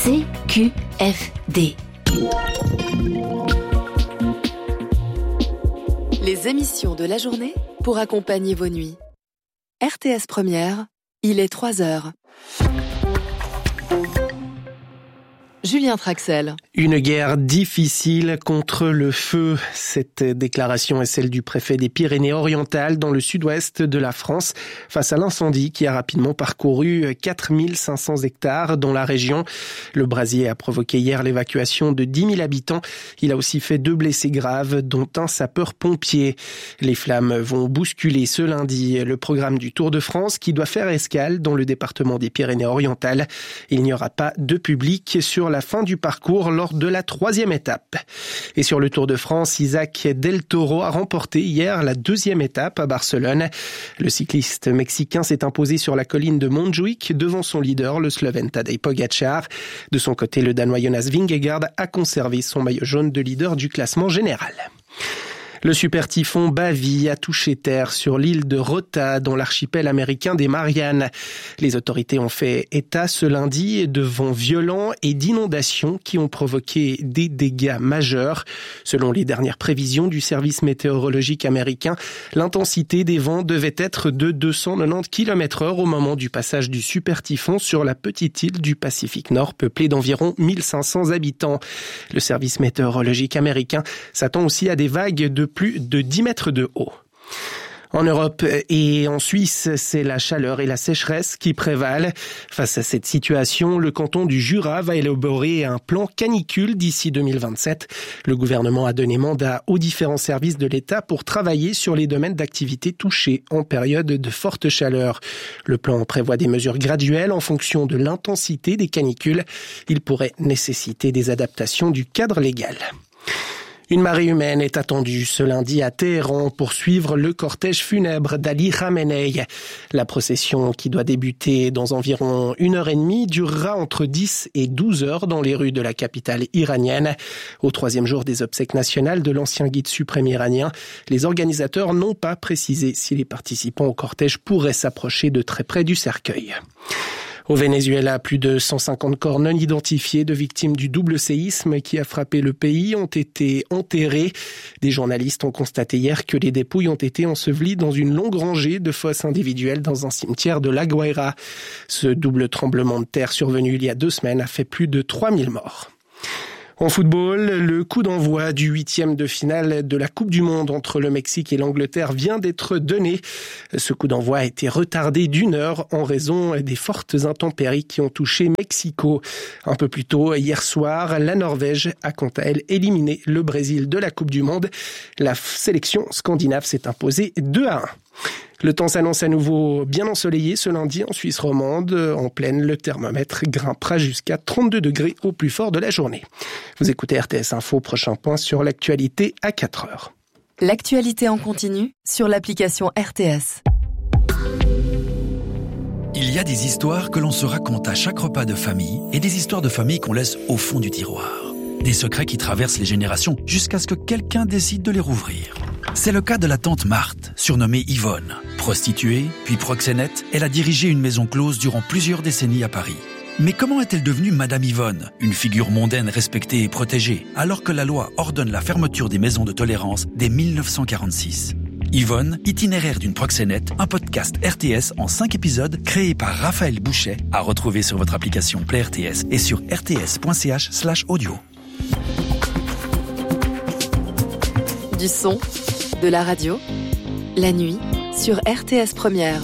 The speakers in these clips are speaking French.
CQFD. Les émissions de la journée pour accompagner vos nuits. RTS Première, il est 3h. Julien Traxel. Une guerre difficile contre le feu. Cette déclaration est celle du préfet des Pyrénées-Orientales dans le sud-ouest de la France face à l'incendie qui a rapidement parcouru 4500 hectares dans la région. Le brasier a provoqué hier l'évacuation de 10 000 habitants. Il a aussi fait 2 blessés graves, dont un sapeur-pompier. Les flammes vont bousculer ce lundi le programme du Tour de France qui doit faire escale dans le département des Pyrénées-Orientales. Il n'y aura pas de public sur la fin du parcours lors de la 3e étape. Et sur le Tour de France, Isaac Del Toro a remporté hier la 2e étape à Barcelone. Le cycliste mexicain s'est imposé sur la colline de Montjuïc devant son leader, le Slovène Tadej Pogačar. De son côté, le Danois Jonas Vingegaard a conservé son maillot jaune de leader du classement général. Le super typhon Bavi a touché terre sur l'île de Rota dans l'archipel américain des Mariannes. Les autorités ont fait état ce lundi de vents violents et d'inondations qui ont provoqué des dégâts majeurs. Selon les dernières prévisions du service météorologique américain, l'intensité des vents devait être de 290 km/h au moment du passage du super typhon sur la petite île du Pacifique Nord peuplée d'environ 1500 habitants. Le service météorologique américain s'attend aussi à des vagues de plus de 10 mètres de haut. En Europe et en Suisse, c'est la chaleur et la sécheresse qui prévalent. Face à cette situation, le canton du Jura va élaborer un plan canicule d'ici 2027. Le gouvernement a donné mandat aux différents services de l'État pour travailler sur les domaines d'activité touchés en période de forte chaleur. Le plan prévoit des mesures graduelles en fonction de l'intensité des canicules. Il pourrait nécessiter des adaptations du cadre légal. Une marée humaine est attendue ce lundi à Téhéran pour suivre le cortège funèbre d'Ali Khamenei. La procession, qui doit débuter dans environ 1h30, durera entre 10 et 12 heures dans les rues de la capitale iranienne. Au 3e jour des obsèques nationales de l'ancien guide suprême iranien, les organisateurs n'ont pas précisé si les participants au cortège pourraient s'approcher de très près du cercueil. Au Venezuela, plus de 150 corps non identifiés de victimes du double séisme qui a frappé le pays ont été enterrés. Des journalistes ont constaté hier que les dépouilles ont été ensevelies dans une longue rangée de fosses individuelles dans un cimetière de La Guaira. Ce double tremblement de terre survenu il y a 2 semaines a fait plus de 3000 morts. En football, le coup d'envoi du 8e de finale de la Coupe du Monde entre le Mexique et l'Angleterre vient d'être donné. Ce coup d'envoi a été retardé d'1 heure en raison des fortes intempéries qui ont touché Mexico. Un peu plus tôt, hier soir, la Norvège a quant à elle éliminé le Brésil de la Coupe du Monde. La sélection scandinave s'est imposée 2-1. Le temps s'annonce à nouveau bien ensoleillé ce lundi en Suisse romande. En pleine, le thermomètre grimpera jusqu'à 32 degrés au plus fort de la journée. Vous écoutez RTS Info, prochain point sur l'actualité à 4h. L'actualité en continu sur l'application RTS. Il y a des histoires que l'on se raconte à chaque repas de famille et des histoires de famille qu'on laisse au fond du tiroir. Des secrets qui traversent les générations jusqu'à ce que quelqu'un décide de les rouvrir. C'est le cas de la tante Marthe, surnommée Yvonne. Prostituée, puis proxénète, elle a dirigé une maison close durant plusieurs décennies à Paris. Mais comment est-elle devenue Madame Yvonne, une figure mondaine respectée et protégée, alors que la loi ordonne la fermeture des maisons de tolérance dès 1946 ? Yvonne, itinéraire d'une proxénète, un podcast RTS en 5 épisodes créé par Raphaël Bouchet, à retrouver sur votre application Play RTS et sur rts.ch/audio. Du son, de la radio, la nuit, sur RTS Première.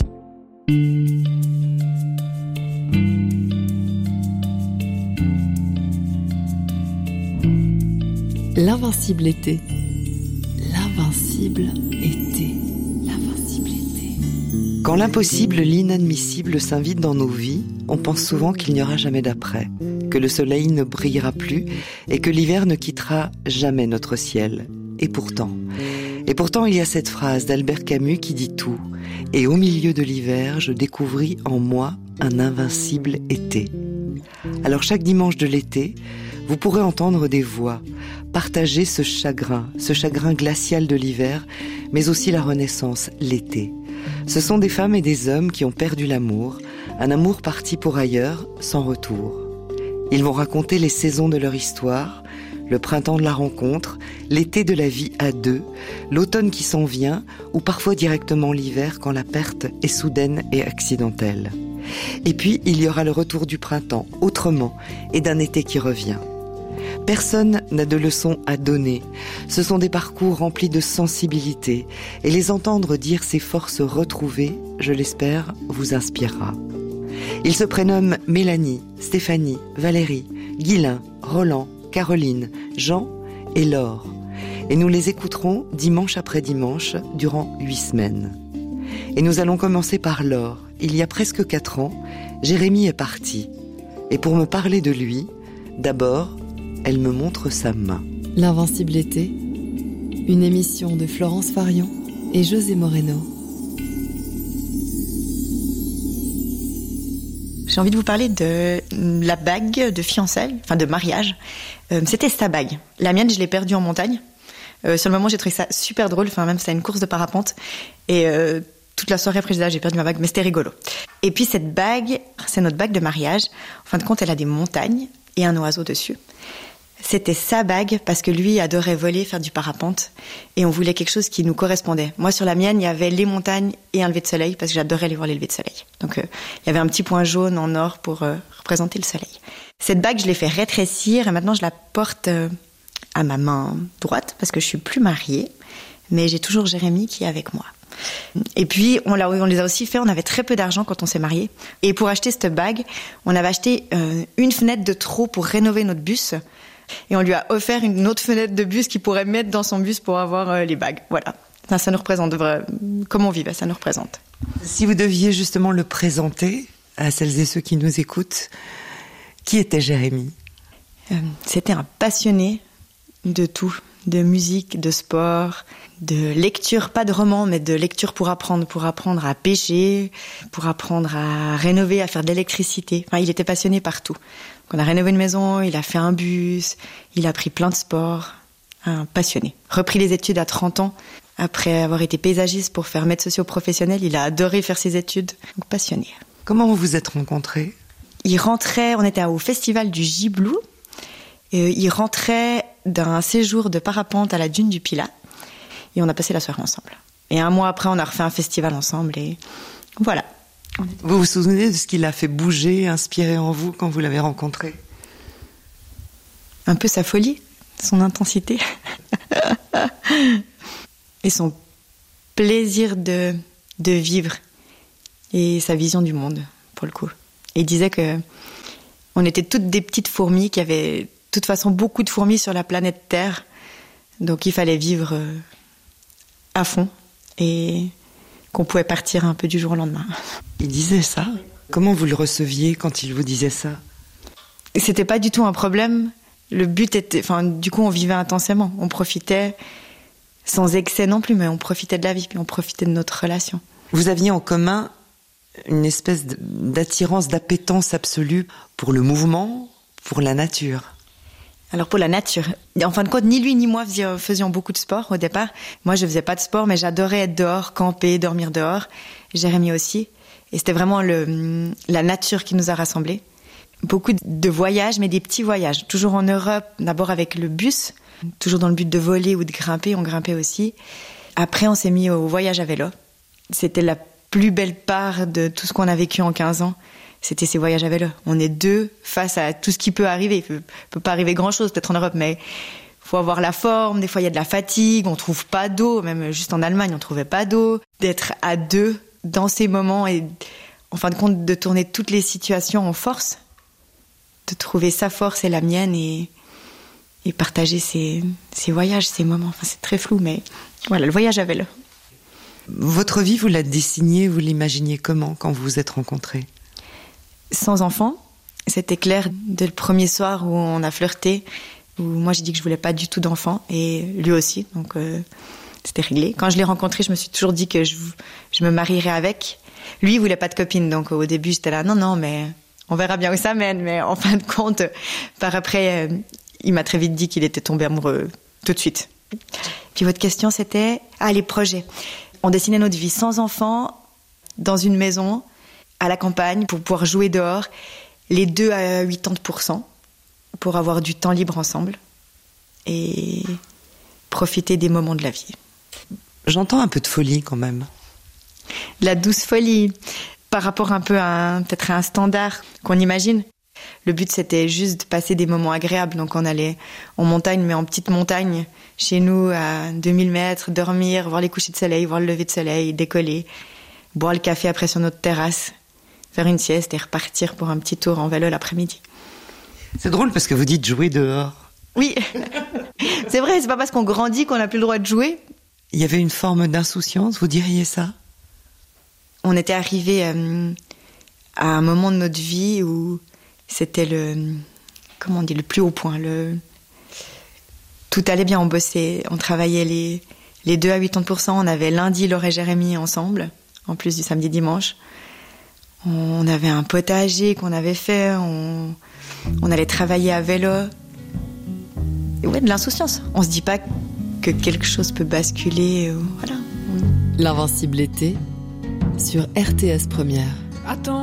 L'invincible été. L'invincible été. L'invincible été. Quand l'impossible, l'inadmissible s'invite dans nos vies, on pense souvent qu'il n'y aura jamais d'après, que le soleil ne brillera plus et que l'hiver ne quittera jamais notre ciel. Et pourtant, il y a cette phrase d'Albert Camus qui dit tout. Et au milieu de l'hiver, je découvris en moi un invincible été. Alors chaque dimanche de l'été, vous pourrez entendre des voix, partager ce chagrin glacial de l'hiver, mais aussi la renaissance, l'été. Ce sont des femmes et des hommes qui ont perdu l'amour, un amour parti pour ailleurs, sans retour. Ils vont raconter les saisons de leur histoire, le printemps de la rencontre, l'été de la vie à deux, l'automne qui s'en vient, ou parfois directement l'hiver quand la perte est soudaine et accidentelle. Et puis, il y aura le retour du printemps, autrement, et d'un été qui revient. Personne n'a de leçons à donner. Ce sont des parcours remplis de sensibilité, et les entendre dire ces forces retrouvées, je l'espère, vous inspirera. Ils se prénomment Mélanie, Stéphanie, Valérie, Guylain, Roland, Caroline, Jean et Laure. Et nous les écouterons dimanche après dimanche durant 8 semaines. Et nous allons commencer par Laure. Il y a presque 4 ans, Jérémy est parti. Et pour me parler de lui, d'abord, elle me montre sa main. L'invincible été, une émission de Florence Farion et José Moreno. J'ai envie de vous parler de la bague de fiançailles, enfin de mariage. C'était sa bague. La mienne, je l'ai perdue en montagne. Sur le moment, j'ai trouvé ça super drôle. Enfin, même c'était une course de parapente. Et toute la soirée après, j'ai perdu ma bague, mais c'était rigolo. Et puis cette bague, c'est notre bague de mariage. En fin de compte, elle a des montagnes et un oiseau dessus. C'était sa bague parce que lui adorait voler, faire du parapente. Et on voulait quelque chose qui nous correspondait. Moi, sur la mienne, il y avait les montagnes et un lever de soleil parce que j'adorais aller voir les levers de soleil. Donc, il y avait un petit point jaune en or pour représenter le soleil. Cette bague, je l'ai fait rétrécir et maintenant, je la porte à ma main droite parce que je suis plus mariée. Mais j'ai toujours Jérémy qui est avec moi. Et puis, on les a aussi fait, on avait très peu d'argent quand on s'est mariés. Et pour acheter cette bague, on avait acheté une fenêtre de trop pour rénover notre bus. Et on lui a offert une autre fenêtre de bus qu'il pourrait mettre dans son bus pour avoir les bagues. Voilà. Ça nous représente, comme on vivait, ça nous représente. Si vous deviez justement le présenter à celles et ceux qui nous écoutent, qui était Jérémy ? C'était un passionné de tout, de musique, de sport, de lecture, pas de roman, mais de lecture pour apprendre à pêcher, pour apprendre à rénover, à faire de l'électricité. Enfin, il était passionné par tout. On a rénové une maison, il a fait un bus, il a appris plein de sports. Un passionné. Repris les études à 30 ans. Après avoir été paysagiste pour faire maître socio-professionnel, il a adoré faire ses études. Donc passionné. Comment vous vous êtes rencontrés ? Il rentrait, on était au festival du Gibelou. Il rentrait d'un séjour de parapente à la dune du Pilat. Et on a passé la soirée ensemble. Et un mois après, on a refait un festival ensemble. Et voilà. Vous vous souvenez de ce qui l'a fait bouger, inspirer en vous quand vous l'avez rencontré ? Un peu sa folie, son intensité. Et son plaisir de vivre. Et sa vision du monde, pour le coup. Et il disait que on était toutes des petites fourmis, qu'il y avait de toute façon beaucoup de fourmis sur la planète Terre. Donc il fallait vivre à fond. Et qu'on pouvait partir un peu du jour au lendemain. Il disait ça ? Comment vous le receviez quand il vous disait ça ? C'était pas du tout un problème. Le but était... Enfin, du coup, on vivait intensément. On profitait, sans excès non plus, mais on profitait de la vie, puis on profitait de notre relation. Vous aviez en commun une espèce d'attirance, d'appétence absolue pour le mouvement, pour la nature. Alors pour la nature, en fin de compte, ni lui ni moi faisions beaucoup de sport au départ. Moi, je faisais pas de sport, mais j'adorais être dehors, camper, dormir dehors. Jérémy aussi. Et c'était vraiment la nature qui nous a rassemblés. Beaucoup de voyages, mais des petits voyages. Toujours en Europe, d'abord avec le bus, toujours dans le but de voler ou de grimper. On grimpait aussi. Après, on s'est mis au voyage à vélo. C'était la plus belle part de tout ce qu'on a vécu en 15 ans. C'était ces voyages à vélo. On est deux face à tout ce qui peut arriver. Il peut pas arriver grand-chose, peut-être en Europe, mais il faut avoir la forme. Des fois, il y a de la fatigue. On trouve pas d'eau. Même juste en Allemagne, on trouvait pas d'eau. D'être à deux dans ces moments et, en fin de compte, de tourner toutes les situations en force. De trouver sa force et la mienne et partager ces voyages, ces moments. Enfin, c'est très flou, mais voilà, le voyage à vélo. Votre vie, vous la dessiniez, vous l'imaginiez comment quand vous vous êtes rencontrés ? Sans enfant, c'était clair dès le premier soir où on a flirté, où moi j'ai dit que je voulais pas du tout d'enfant, et lui aussi, donc c'était réglé. Quand je l'ai rencontré, je me suis toujours dit que je me marierais avec. Lui, il voulait pas de copine, donc au début j'étais là, non, mais on verra bien où ça mène, mais en fin de compte, par après, il m'a très vite dit qu'il était tombé amoureux tout de suite. Puis votre question c'était, les projets. On dessinait notre vie sans enfant, dans une maison, à la campagne, pour pouvoir jouer dehors, les deux à 80%. pour avoir du temps libre ensemble et profiter des moments de la vie. J'entends un peu de folie quand même. La douce folie, par rapport un peu peut-être à un standard qu'on imagine. Le but, c'était juste de passer des moments agréables. Donc, on allait en montagne, mais en petite montagne, chez nous, à 2000 mètres, dormir, voir les couchers de soleil, voir le lever de soleil, décoller, boire le café après sur notre terrasse, faire une sieste et repartir pour un petit tour en vélo l'après-midi. C'est drôle parce que vous dites jouer dehors. Oui, c'est vrai, c'est pas parce qu'on grandit qu'on n'a plus le droit de jouer. Il y avait une forme d'insouciance, vous diriez ça ? On était arrivé à un moment de notre vie où c'était le plus haut point. Tout allait bien, on bossait, on travaillait les 2 à 80%. On avait lundi Laure et Jérémy ensemble, en plus du samedi dimanche. On avait un potager qu'on avait fait, on allait travailler à vélo. Et ouais, de l'insouciance. On se dit pas que quelque chose peut basculer. Voilà. L'invincible été sur RTS Première. Attends.